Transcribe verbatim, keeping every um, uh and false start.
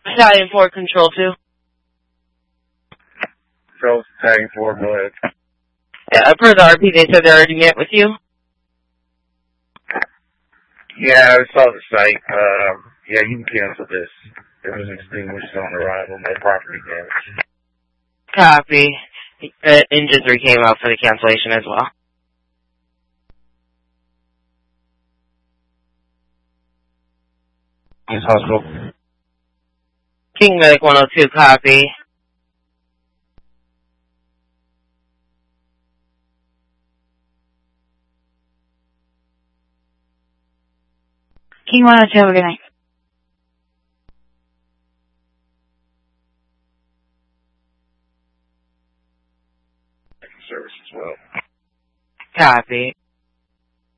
Battalion four, Control two. Control Battalion four, go ahead. Yeah, per the R P, they said they already met with you. Yeah, I saw the site. Um, yeah, you can cancel this. It was extinguished on arrival, no property damage. Copy. The engine three came out for the cancellation as well. It's hospital. King Medic one oh two, copy. King one oh two, have a good night. Service as well. Copy.